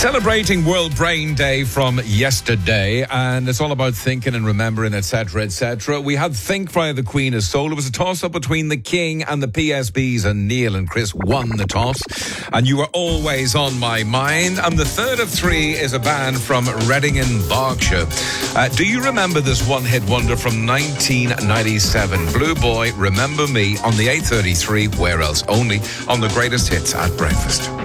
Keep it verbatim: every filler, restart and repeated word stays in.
Celebrating World Brain Day from yesterday, and it's all about thinking and remembering, et cetera, et cetera. We had Think by the Queen of Soul. It was a toss-up between the King and the P S Bs, and Neil and Chris won the toss. And you were always on my mind. And the third of three is a band from Reading in Berkshire. Uh, do you remember this one-hit wonder from nineteen ninety-seven? Blue Boy, Remember Me, on the eight thirty-three. Where else? Only on the greatest hits at breakfast.